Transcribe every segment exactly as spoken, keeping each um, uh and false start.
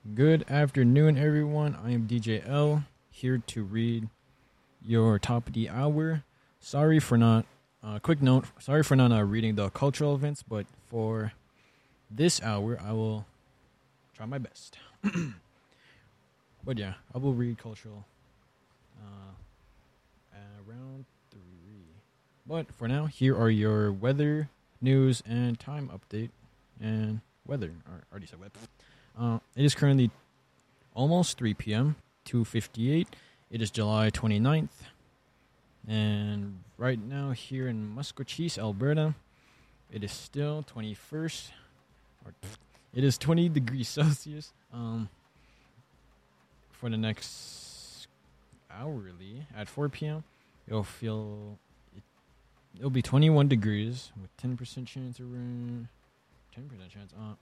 Good afternoon, everyone. I am D J L, here to read your top of the hour. Sorry for not, uh, quick note, sorry for not uh, reading the cultural events, but for this hour, I will try my best. But yeah, I will read cultural uh, around three. But for now, here are your weather, news, and time update. And weather, or already said weather. Uh, it is currently almost three p.m., two fifty-eight. It is July twenty-ninth. And right now here in Maskwacis, Alberta, it is still twenty-first. Or it is twenty degrees Celsius. Um, for the next hourly at four p.m., it'll feel... It, it'll be twenty-one degrees with ten percent chance of rain. ten percent chance. Uh,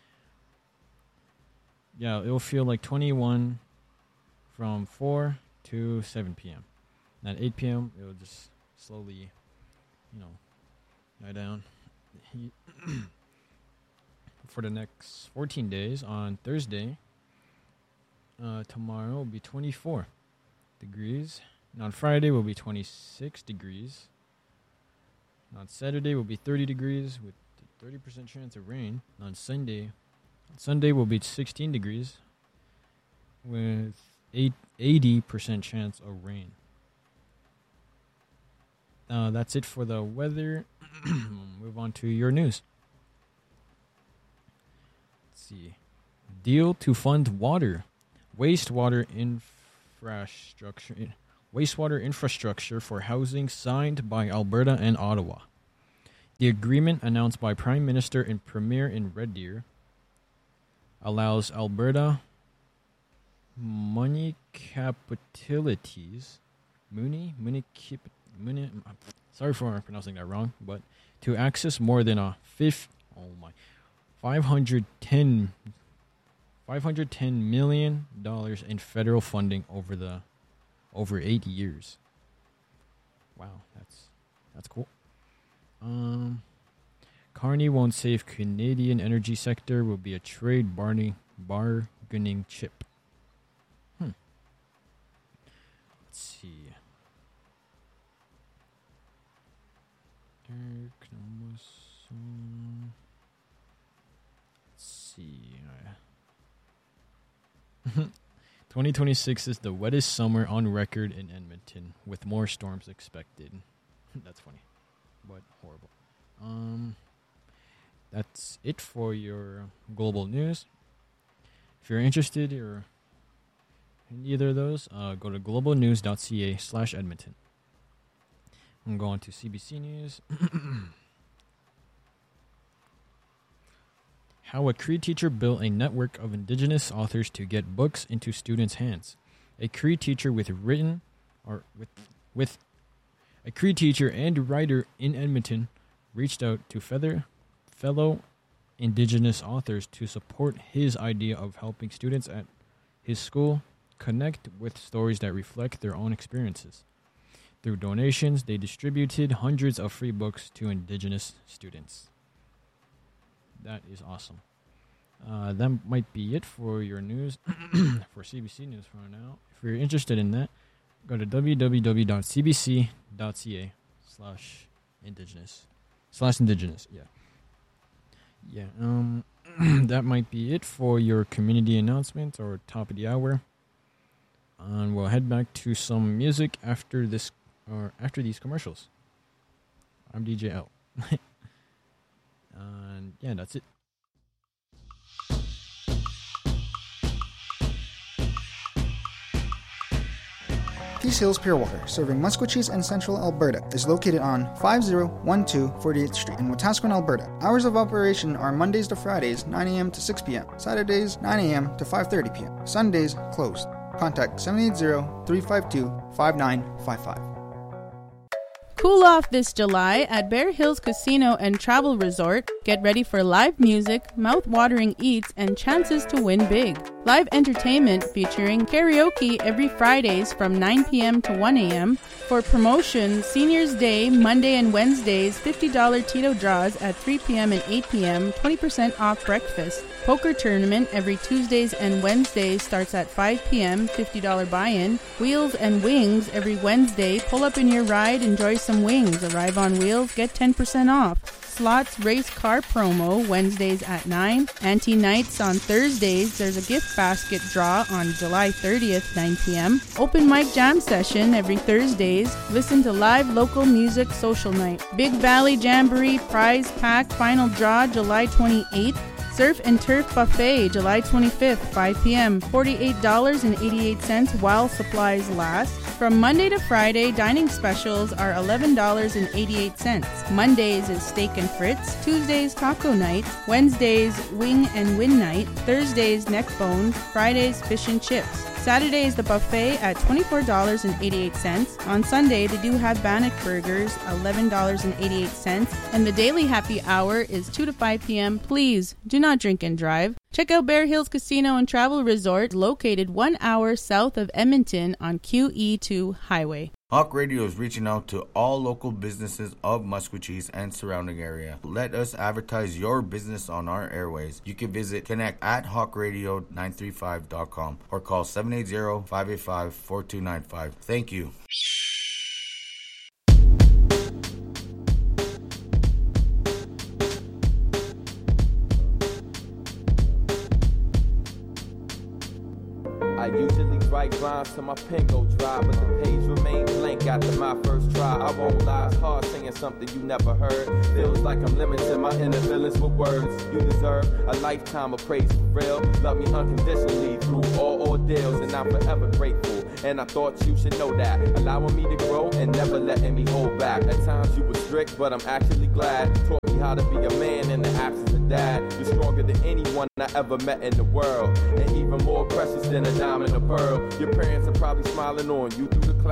Yeah, it'll feel like twenty-one from four to seven p.m. And at eight p.m., it'll just slowly, you know, die down. For the next fourteen days, on Thursday, uh, tomorrow will be twenty-four degrees. And on Friday will be twenty-six degrees. And on Saturday will be thirty degrees with thirty percent chance of rain. And on Sunday... Sunday will be sixteen degrees with eighty percent chance of rain. Uh, that's it for the weather. Move on to your news. Let's see. Deal to fund water, wastewater infrastructure, wastewater infrastructure for housing signed by Alberta and Ottawa. The agreement announced by Prime Minister and Premier in Red Deer allows Alberta municipalities, muni, municip, muni, sorry for pronouncing that wrong, but to access more than a fifth, oh my, five hundred ten, five hundred ten million dollars in federal funding over the over eight years. Wow, that's that's cool. Um. Carney won't save Canadian energy sector will be a trade barney bargaining chip. Hmm. Let's see. Let's see. twenty twenty-six is the wettest summer on record in Edmonton, with more storms expected. That's funny, but horrible. Um. That's it for your global news. If you're interested or in either of those, uh, go to globalnews.ca slash Edmonton. I'm going to C B C News. How a Cree teacher built a network of Indigenous authors to get books into students' hands. A Cree teacher with written or with with a Cree teacher and writer in Edmonton reached out to Feather. fellow Indigenous authors to support his idea of helping students at his school connect with stories that reflect their own experiences. Through donations, they distributed hundreds of free books to Indigenous students. That is awesome. Uh, that might be it for your news, for C B C News for now. If you're interested in that, go to www.cbc.ca slash Indigenous. Slash Indigenous, yeah. Yeah, um, that might be it for your community announcement or top of the hour. And we'll head back to some music after this, or after these commercials. I'm D J L. And yeah, that's it. Peace Hills Pure Water, serving Maskwacis and Central Alberta, is located on five oh one two forty-eighth Street in Wetaskiwin, Alberta. Hours of operation are Mondays to Fridays, nine a.m. to six p.m., Saturdays, nine a.m. to five thirty p.m., Sundays, closed. Contact seven eight zero, three five two, five nine five five. Cool off this July at Bear Hills Casino and Travel Resort Get ready for live music, mouth-watering eats, and chances to win big. Live entertainment featuring karaoke every Fridays from nine p.m. to one a.m. For promotion, Seniors Day, Monday and Wednesdays, fifty dollars Tito draws at three p.m. and eight p.m., twenty percent off breakfast. Poker tournament every Tuesdays and Wednesdays starts at five p.m., fifty dollars buy-in. Wheels and Wings every Wednesday. Pull up in your ride, enjoy some wings. Arrive on wheels, get ten percent off. Slots Race Car promo Wednesdays at nine. Ante Nights on Thursdays. There's a gift basket draw on July thirtieth, nine p.m. Open mic jam session every Thursdays. Listen to live local music social night. Big Valley Jamboree prize pack final draw July twenty-eighth. Surf and Turf Buffet, July twenty-fifth, five p.m., forty-eight dollars and eighty-eight cents while supplies last. From Monday to Friday, dining specials are eleven dollars and eighty-eight cents. Mondays is Steak and Fritz, Tuesdays Taco Night, Wednesdays Wing and Win Night, Thursdays Neck Bones, Fridays Fish and Chips. Saturday is the buffet at twenty-four dollars and eighty-eight cents. On Sunday, they do have Bannock Burgers, eleven dollars and eighty-eight cents. And the daily happy hour is two to five p.m. Please do not drink and drive. Check out Bear Hills Casino and Travel Resort, located one hour south of Edmonton on Q E two Highway. Hawk Radio is reaching out to all local businesses of Musquecheese and surrounding area. Let us advertise your business on our airways. You can visit connect at hawk radio nine three five dot com or call seven eight zero, five eight five, four two nine five. Thank you. I usually write rhymes till my pen go dry, but the page remains blank after my first try. I won't lie, it's hard singing something you never heard. Feels like I'm limiting my inner feelings with words. You deserve a lifetime of praise for real. Love me unconditionally through all ordeals, and I'm forever grateful. And I thought you should know that, allowing me to grow and never letting me hold back. At times you were strict, but I'm actually glad. Taught me how to be a man in the absence of dad. You're stronger than anyone I ever met in the world, and even more precious than a diamond or pearl. Your parents are probably smiling on you through the clouds.